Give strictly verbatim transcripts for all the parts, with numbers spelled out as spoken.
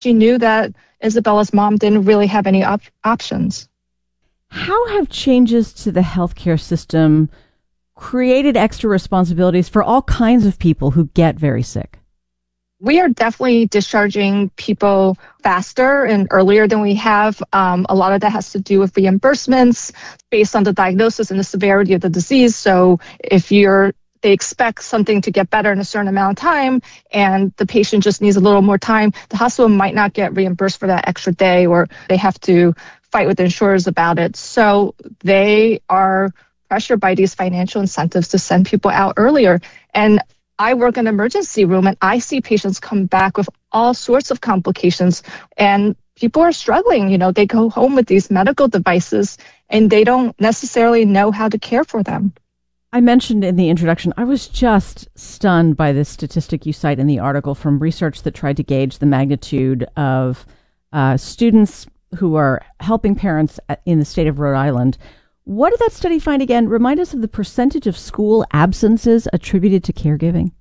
she knew that Isabella's mom didn't really have any op- options. How have changes to the healthcare system created extra responsibilities for all kinds of people who get very sick? We are definitely discharging people faster and earlier than we have. Um, a lot of that has to do with reimbursements based on the diagnosis and the severity of the disease. So if you're they expect something to get better in a certain amount of time and the patient just needs a little more time, the hospital might not get reimbursed for that extra day, or they have to fight with insurers about it. So they are pressured by these financial incentives to send people out earlier. And I work in an emergency room and I see patients come back with all sorts of complications, and people are struggling. You know, they go home with these medical devices and they don't necessarily know how to care for them. I mentioned in the introduction, I was just stunned by this statistic you cite in the article from research that tried to gauge the magnitude of uh, students who are helping parents in the state of Rhode Island. What did that study find again? Remind us of the percentage of school absences attributed to caregiving.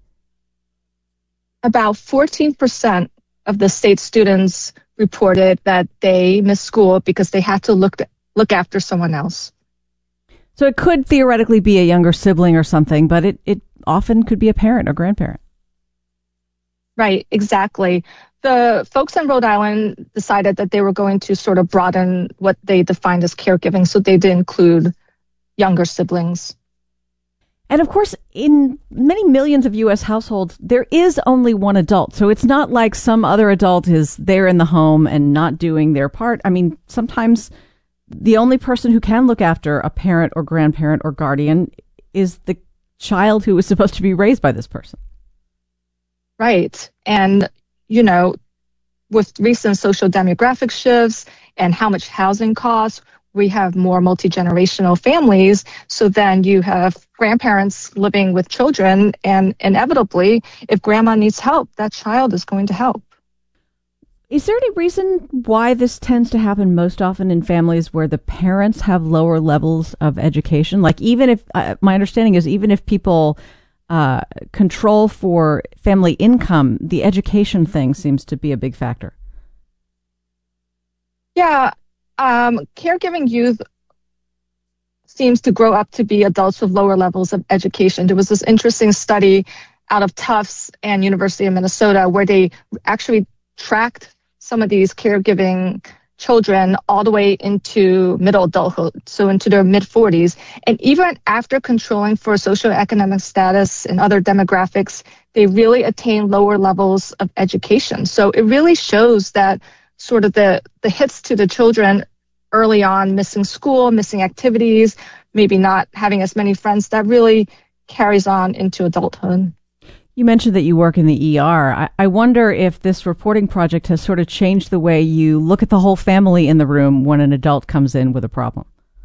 About fourteen percent of the state students reported that they missed school because they had to look look after someone else. So it could theoretically be a younger sibling or something, but it, it often could be a parent or grandparent. Right, exactly. The folks in Rhode Island decided that they were going to sort of broaden what they defined as caregiving, so they did include younger siblings. And of course, in many millions of U S households, there is only one adult. So it's not like some other adult is there in the home and not doing their part. I mean, sometimes the only person who can look after a parent or grandparent or guardian is the child who is supposed to be raised by this person. Right. And, you know, with recent social demographic shifts and how much housing costs, we have more multi-generational families. So then you have grandparents living with children, and inevitably, if grandma needs help, that child is going to help. Is there any reason why this tends to happen most often in families where the parents have lower levels of education? Like, even if, uh, my understanding is even if people uh, control for family income, the education thing seems to be a big factor. Yeah, um, caregiving youth seems to grow up to be adults with lower levels of education. There was this interesting study out of Tufts and University of Minnesota where they actually tracked some of these caregiving children all the way into middle adulthood, so into their mid-forties. And even after controlling for socioeconomic status and other demographics, they really attain lower levels of education. So it really shows that sort of the, the hits to the children early on, missing school, missing activities, maybe not having as many friends, that really carries on into adulthood. You mentioned that you work in the E R. I, I wonder if this reporting project has sort of changed the way you look at the whole family in the room when an adult comes in with a problem.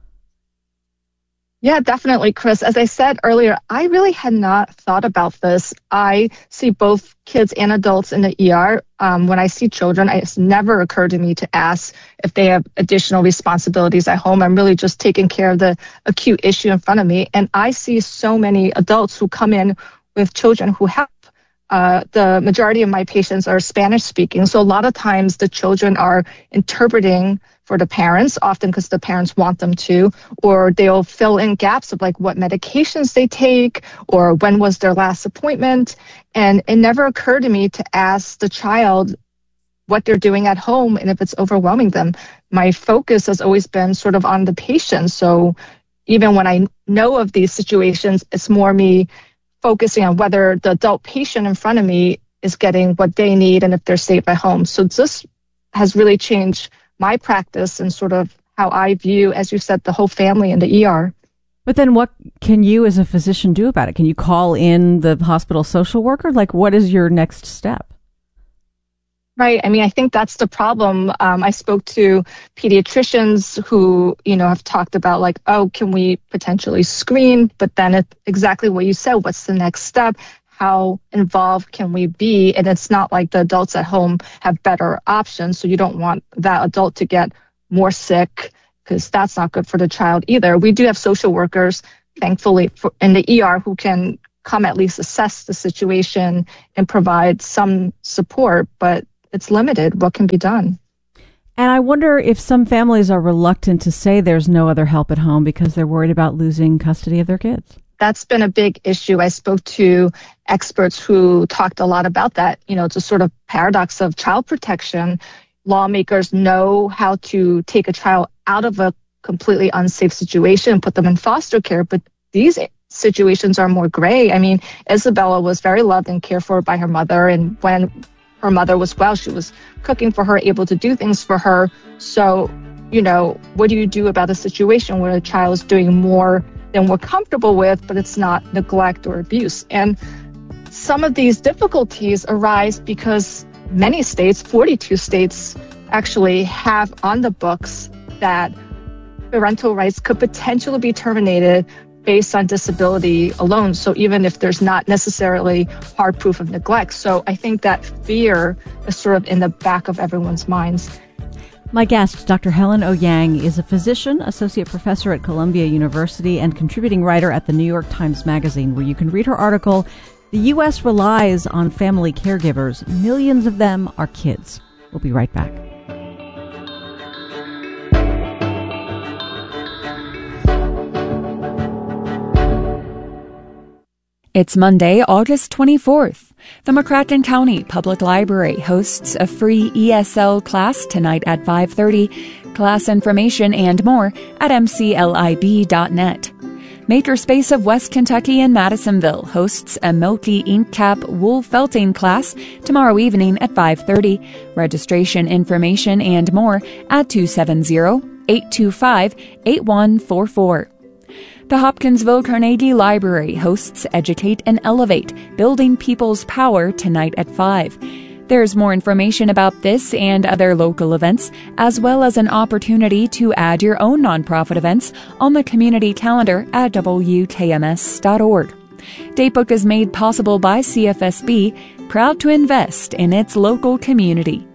Yeah, definitely, Chris. As I said earlier, I really had not thought about this. I see both kids and adults in the E R. Um, when I see children, it's never occurred to me to ask if they have additional responsibilities at home. I'm really just taking care of the acute issue in front of me. And I see so many adults who come in with children who have, uh, the majority of my patients are Spanish speaking. So a lot of times the children are interpreting for the parents, often because the parents want them to, or they'll fill in gaps of like what medications they take or when was their last appointment. And it never occurred to me to ask the child what they're doing at home and if it's overwhelming them. My focus has always been sort of on the patient. So even when I know of these situations, it's more me focusing on whether the adult patient in front of me is getting what they need and if they're safe at home. So this has really changed my practice and sort of how I view, as you said, the whole family in the E R. But then what can you as a physician do about it? Can you call in the hospital social worker? Like, what is your next step? Right. I mean, I think that's the problem. Um, I spoke to pediatricians who, you know, have talked about like, oh, can we potentially screen? But then it's exactly what you said. What's the next step? How involved can we be? And it's not like the adults at home have better options. So you don't want that adult to get more sick because that's not good for the child either. We do have social workers, thankfully, for, in the E R who can come at least assess the situation and provide some support. But it's limited what can be done. And I wonder if some families are reluctant to say there's no other help at home because they're worried about losing custody of their kids. That's been a big issue. I spoke to experts who talked a lot about that. You know, it's a sort of paradox of child protection. Lawmakers know how to take a child out of a completely unsafe situation and put them in foster care, but these situations are more gray. I mean, Isabella was very loved and cared for by her mother, and when her mother was well, she was cooking for her, able to do things for her. So, you know, what do you do about a situation where a child is doing more than we're comfortable with, but it's not neglect or abuse? And some of these difficulties arise because many states, forty-two states, actually have on the books that parental rights could potentially be terminated based on disability alone. So even if there's not necessarily hard proof of neglect. So I think that fear is sort of in the back of everyone's minds. My guest, Doctor Helen O. Yang, is a physician, associate professor at Columbia University, and contributing writer at the New York Times Magazine, where you can read her article, "The U S Relies on Family Caregivers. Millions of them are kids." We'll be right back. It's Monday, August twenty-fourth. The McCracken County Public Library hosts a free E S L class tonight at five thirty. Class information and more at m c l i b dot net. Makerspace of West Kentucky in Madisonville hosts a Milky Ink Cap wool felting class tomorrow evening at five thirty. Registration information and more at two seven zero, eight two five, eight one four four. The Hopkinsville Carnegie Library hosts Educate and Elevate, Building People's Power tonight at five. There's more information about this and other local events, as well as an opportunity to add your own nonprofit events on the community calendar at w k m s dot org. Datebook is made possible by C F S B, proud to invest in its local community.